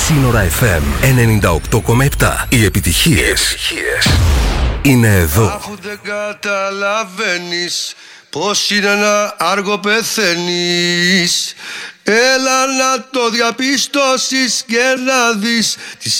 Σύνορα FM 98,7. Οι επιτυχίες είναι εδώ. Αφού δεν καταλαβαίνεις πως είναι να άργο πεθαίνεις, έλα να το διαπιστώσεις και να δεις τις